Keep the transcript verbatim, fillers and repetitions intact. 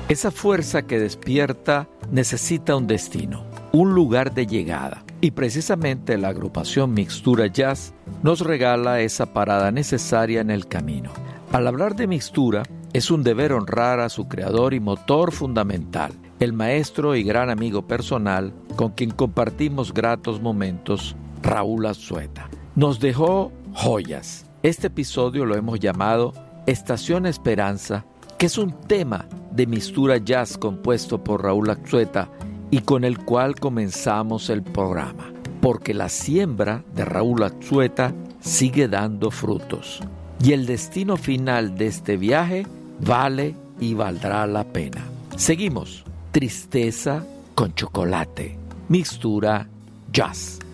Esa fuerza que despierta necesita un destino, un lugar de llegada. Y precisamente la agrupación Mixtura Jazz nos regala esa parada necesaria en el camino. Al hablar de Mixtura, es un deber honrar a su creador y motor fundamental, el maestro y gran amigo personal con quien compartimos gratos momentos, Raúl Azzueta. Nos dejó joyas. Este episodio lo hemos llamado Estación Esperanza, que es un tema de Mixtura Jazz compuesto por Raúl Azzueta y con el cual comenzamos el programa, porque la siembra de Raúl Azzueta sigue dando frutos y el destino final de este viaje vale y valdrá la pena. Seguimos, Tristeza con Chocolate, Mixtura Jazz.